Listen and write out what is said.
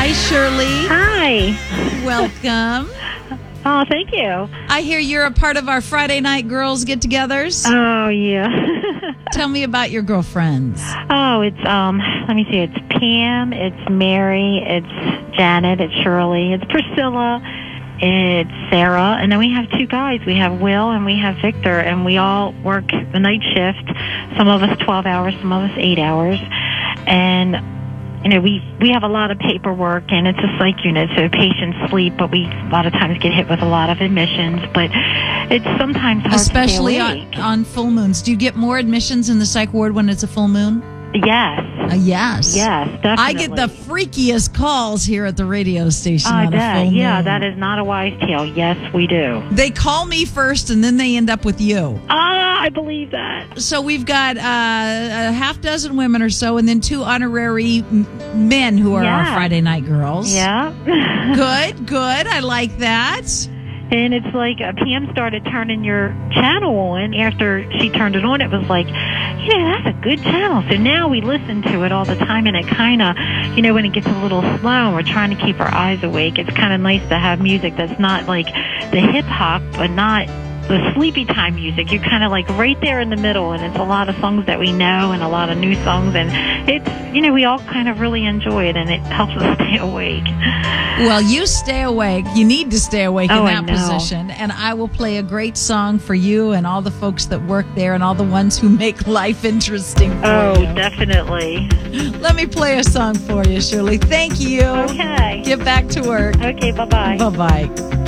Hi, Shirley. Hi. Welcome. Oh, thank you. I hear you're a part of our Friday night girls get-togethers. Oh, yeah. Tell me about your girlfriends. Oh, it's, let me see. It's Pam, it's Mary, it's Janet, it's Shirley, it's Priscilla, it's Sarah, and then we have two guys. We have Will and we have Victor, and we all work the night shift. Some of us 12 hours, some of us 8 hours. And you know, we have a lot of paperwork, and it's a psych unit, so patients sleep, but we a lot of times get hit with a lot of admissions. But it's sometimes hard Especially to stay awake. on full moons. Do you get more admissions in the psych ward when it's a full moon? Yes. Yes. Yes, definitely. I get the freakiest calls here at the radio station I on a bet. full moon. Yeah, that is not a wise tale. Yes, we do. They call me first, and then they end up with you. I believe that. So we've got a half dozen women or so, and then two honorary men who are our Friday night girls. Yeah. Good. I like that. And it's like Pam started turning your channel on. After she turned it on, it was like, that's a good channel. So now we listen to it all the time, and it kind of, when it gets a little slow and we're trying to keep our eyes awake, it's kind of nice to have music that's not like the hip-hop, but not the sleepy time music. You're kind of like right there in the middle, and it's a lot of songs that we know and a lot of new songs, and it's, we all kind of really enjoy it, and it helps us stay awake. Well, you stay awake. You need to stay awake in that I know. position, and I will play a great song for you and all the folks that work there and all the ones who make life interesting for you. Definitely. Let me play a song for you, Shirley. Thank you. Okay. Get back to work. Okay, bye-bye. Bye-bye.